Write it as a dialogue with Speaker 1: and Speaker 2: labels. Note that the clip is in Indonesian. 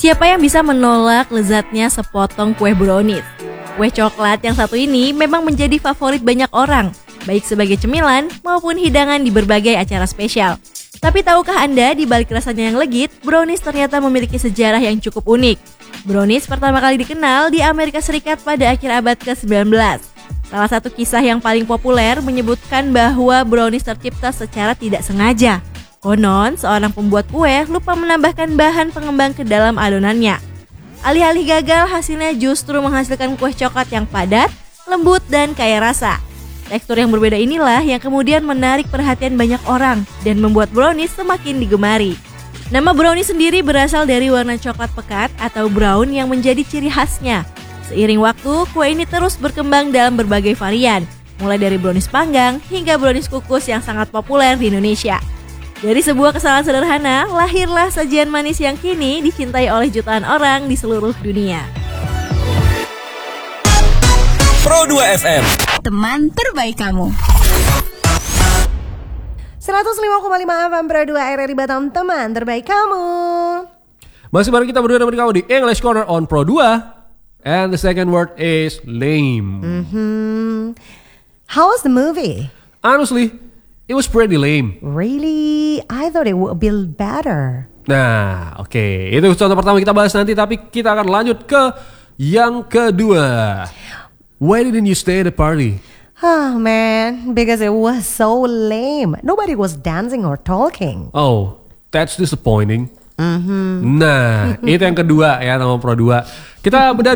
Speaker 1: Siapa yang bisa menolak lezatnya sepotong kue brownies? Kue coklat yang satu ini memang menjadi favorit banyak orang, baik sebagai cemilan maupun hidangan di berbagai acara spesial. Tapi tahukah Anda, di balik rasanya yang legit, brownies ternyata memiliki sejarah yang cukup unik. Brownies pertama kali dikenal di Amerika Serikat pada akhir abad ke-19. Salah satu kisah yang paling populer menyebutkan bahwa brownies tercipta secara tidak sengaja. Konon, seorang pembuat kue lupa menambahkan bahan pengembang ke dalam adonannya. Alih-alih gagal, hasilnya justru menghasilkan kue coklat yang padat, lembut, dan kaya rasa. Tekstur yang berbeda inilah yang kemudian menarik perhatian banyak orang dan membuat brownies semakin digemari. Nama brownies sendiri berasal dari warna coklat pekat atau brown yang menjadi ciri khasnya. Seiring waktu, kue ini terus berkembang dalam berbagai varian, mulai dari brownies panggang hingga brownies kukus yang sangat populer di Indonesia. Dari sebuah kesalahan sederhana, lahirlah sajian manis yang kini dicintai oleh jutaan orang di seluruh dunia.
Speaker 2: Pro 2 FM,
Speaker 3: teman terbaik kamu.
Speaker 4: 105,5 FM Pro 2 RRI Batam, teman terbaik kamu.
Speaker 5: Masih bareng kita berdua dengan kamu di English Corner on Pro 2. And the second word is lame.
Speaker 4: How was the movie?
Speaker 5: Honestly, it was pretty lame.
Speaker 4: Really? I thought it would be better.
Speaker 5: Nah, oke. Itu contoh pertama kita bahas nanti, tapi kita akan lanjut ke yang kedua. Why didn't you stay at the party?
Speaker 4: Oh man, because it was so lame. Nobody was dancing or talking.
Speaker 5: Oh, that's disappointing. Nah, itu yang kedua ya, nama Pro 2. Kita bedah